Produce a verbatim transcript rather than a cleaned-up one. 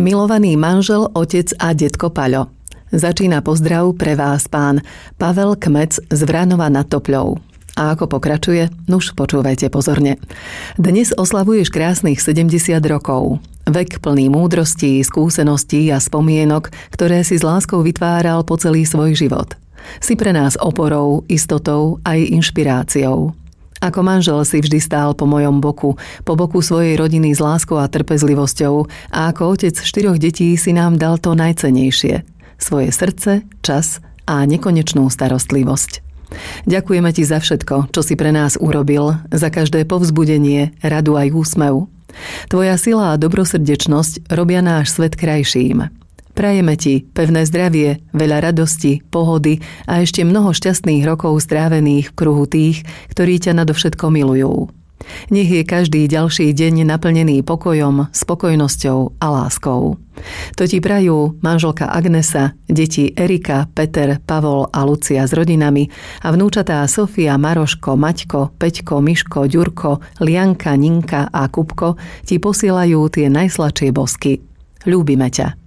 Milovaný manžel, otec a detko Paľo. Začína pozdrav pre vás pán Pavel Kmec z Vranova nad Topľou. A ako pokračuje? Nuž, počúvajte pozorne. Dnes oslavuješ krásnych sedemdesiat rokov. Vek plný múdrostí, skúseností a spomienok, ktoré si s láskou vytváral po celý svoj život. Si pre nás oporou, istotou aj inšpiráciou. Ako manžel si vždy stál po mojom boku, po boku svojej rodiny s láskou a trpezlivosťou a ako otec štyroch detí si nám dal to najcennejšie. Svoje srdce, čas a nekonečnú starostlivosť. Ďakujeme ti za všetko, čo si pre nás urobil, za každé povzbudenie, radu aj úsmev. Tvoja sila a dobrosrdečnosť robia náš svet krajším. Prajeme ti pevné zdravie, veľa radosti, pohody a ešte mnoho šťastných rokov strávených v kruhu tých, ktorí ťa nadovšetko milujú. Nech je každý ďalší deň naplnený pokojom, spokojnosťou a láskou. To ti prajú manželka Agnesa, deti Erika, Peter, Pavol a Lucia s rodinami a vnúčatá Sofia, Maroško, Maťko, Peťko, Miško, Ďurko, Lianka, Ninka a Kupko ti posielajú tie najsladšie bosky. Ľúbime ťa.